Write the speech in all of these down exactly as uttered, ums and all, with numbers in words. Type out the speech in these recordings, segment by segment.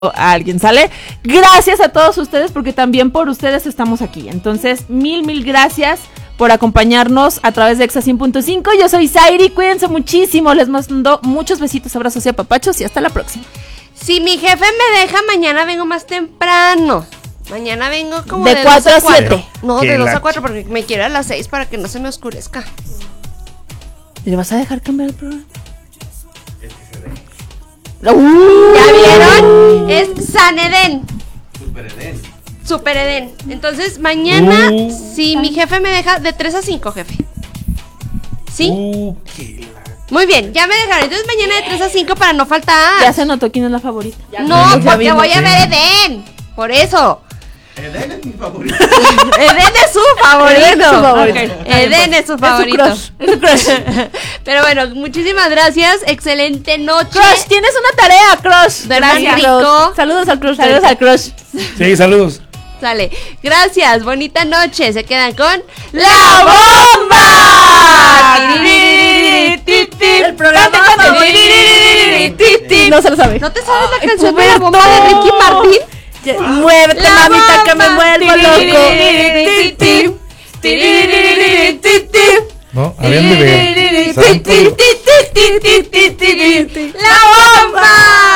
a alguien, ¿sale? Gracias a todos ustedes porque también por ustedes estamos aquí. Entonces, mil, mil gracias por acompañarnos a través de Exa cien punto cinco. Yo soy Zairi, cuídense muchísimo. Les mando muchos besitos, abrazos y apapachos y hasta la próxima. Si mi jefe me deja, mañana vengo más temprano. Mañana vengo como de, de cuatro a siete. No, de dos a cuatro porque me quiero a las seis para que no se me oscurezca. ¿Le vas a dejar cambiar el programa? Uh, ¿Ya vieron? Es San Edén. Super Edén. Super Edén. Entonces, mañana, uh, si mi jefe me deja, de tres a cinco, jefe. ¿Sí? Uh, Muy bien, ya me dejaron. Entonces, mañana de tres a cinco para no faltar. Ya se notó quién es la favorita. Ya no, porque voy a ver Edén. Por eso. Edén es mi favorito. Edén es su favorito. Edén es su favorito. Okay. Edén es su favorito. Es su crush. Es su crush. Pero bueno, muchísimas gracias. Excelente noche. Crush, tienes una tarea, Crush. Gracias. Rico. Saludos al Crush. Saludos al Crush. Sí, saludos. Sale. Gracias. Bonita noche. Se quedan con La Bomba. El programa no se lo sabe. ¿No te sabes la canción de La Bomba de Ricky Martin? Muévete, mamita, que me vuelvo loco. No, habían de La Bomba.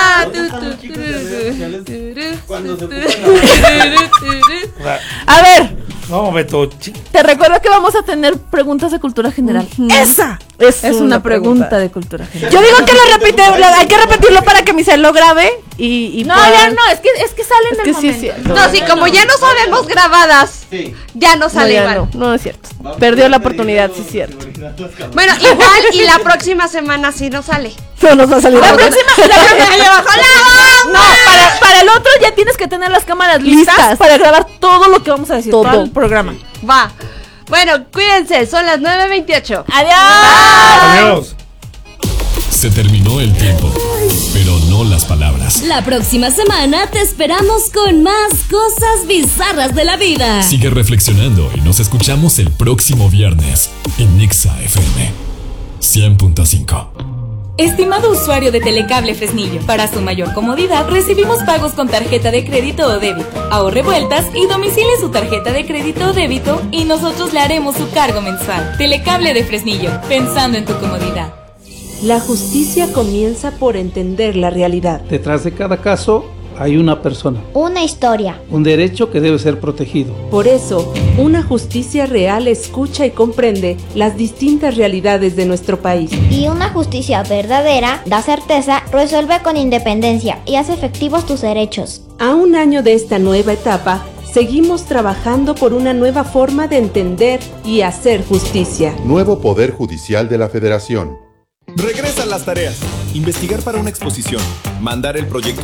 A ver. No, Beto. Te recuerdo que vamos a tener preguntas de cultura general. Uh-huh. Esa es, es una, una pregunta. pregunta de cultura general. Yo digo que lo repite, hay que repetirlo para que mi cel lo grabe y, y no, puedan... ya no, es que es que sale en es el que momento. Sí, sí, no, no, sí, como ya no sabemos grabadas, sí. Ya no sale no, ya igual. No, no es cierto. Vamos, perdió la oportunidad, sí es cierto. Bueno, igual y la próxima semana sí no sale. No nos va a salir. La próxima semana le bajó la No, para, para el otro ya tienes que tener las cámaras listas, listas para grabar todo lo que vamos a decir, todo, todo el programa. Va. Bueno, cuídense, son las nueve veintiocho. Adiós. Adiós. Se terminó el tiempo, pero no las palabras. La próxima semana te esperamos con más cosas bizarras de la vida. Sigue reflexionando y nos escuchamos el próximo viernes en Exa F M cien punto cinco. Estimado usuario de Telecable Fresnillo, para su mayor comodidad recibimos pagos con tarjeta de crédito o débito. Ahorre vueltas y domicile su tarjeta de crédito o débito y nosotros le haremos su cargo mensual. Telecable de Fresnillo, pensando en tu comodidad. La justicia comienza por entender la realidad. Detrás de cada caso hay una persona, una historia, un derecho que debe ser protegido. Por eso, una justicia real escucha y comprende las distintas realidades de nuestro país. Y una justicia verdadera da certeza, resuelve con independencia y hace efectivos tus derechos. A un año de esta nueva etapa, seguimos trabajando por una nueva forma de entender y hacer justicia. Nuevo Poder Judicial de la Federación. Regresan las tareas. Investigar para una exposición, mandar el proyecto